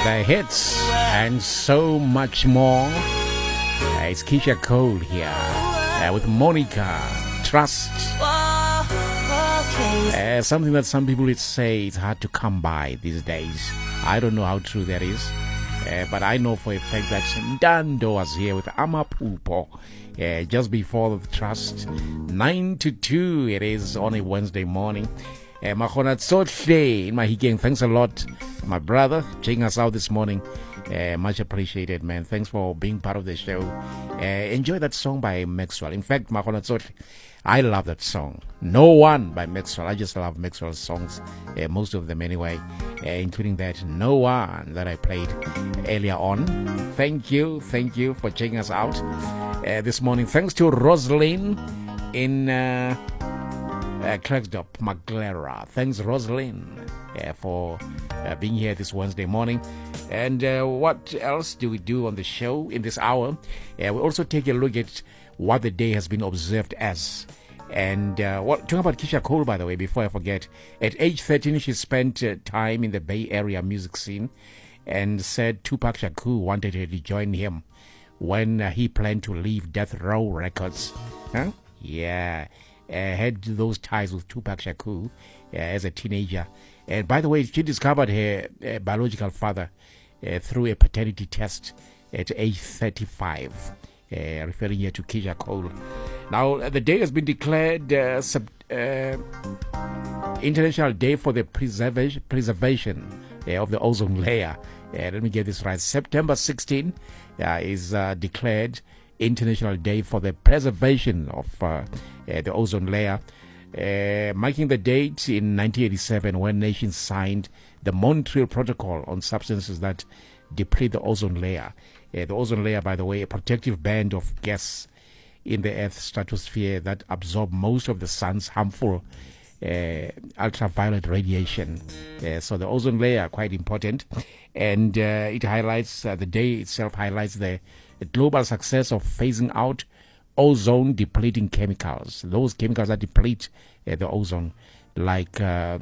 The hits and so much more. It's Keisha Cole here with Monica Trust. Something that some people would say it's hard to come by these days. I don't know how true that is. But I know for a fact that Ndando was here with Amapupo just before the Trust. 9 to 2 it is on a Wednesday morning. Mahona Tsotle in Mahikeng, thanks a lot, my brother, checking us out this morning. Much appreciated, man. Thanks for being part of the show. Enjoy that song by Maxwell. In fact, Mahona Tsotle, I love that song. No One by Maxwell. I just love Maxwell's songs, most of them anyway, including that No One that I played earlier on. Thank you for checking us out this morning. Thanks to Rosalind in Klerksdorp, Maglera. Thanks, Rosalind, for being here this Wednesday morning. And what else do we do on the show in this hour? We also take a look at what the day has been observed as. And talking about Keisha Cole, by the way, before I forget, at age 13, she spent time in the Bay Area music scene and said Tupac Shakur wanted her to join him when he planned to leave Death Row Records. Huh? Yeah. Had those ties with Tupac Shakur as a teenager. And by the way, she discovered her biological father through a paternity test at age 35, referring here to Keisha Cole. Now, the day has been declared International Day for the Preservation of the Ozone Layer. Let me get this right. September 16 is declared International Day for the Preservation of the Ozone Layer, marking the date in 1987 when nations signed the Montreal Protocol on substances that deplete the ozone layer. The ozone layer, by the way, a protective band of gas in the Earth's stratosphere that absorb most of the sun's harmful ultraviolet radiation. So the ozone layer, quite important. And it highlights, the day itself highlights the global success of phasing out ozone depleting chemicals, those chemicals that deplete the ozone, like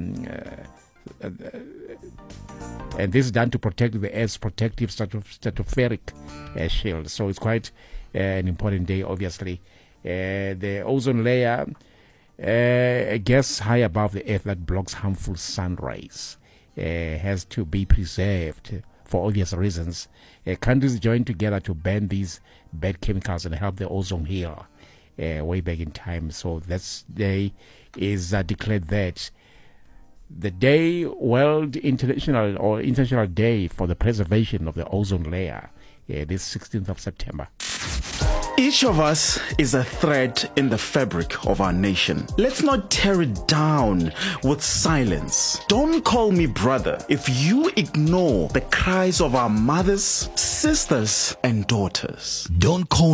and this is done to protect the Earth's protective stratospheric shield. So it's quite an important day, obviously. The ozone layer, a gas high above the Earth that blocks harmful sun rays, has to be preserved for obvious reasons. Countries joined together to ban these bad chemicals and help the ozone heal way back in time. So this day is declared that the day, International Day for the Preservation of the Ozone Layer, this 16th of September. Each of us is a thread in the fabric of our nation. Let's not tear it down with silence. Don't call me brother if you ignore the cries of our mothers, sisters, and daughters. Don't call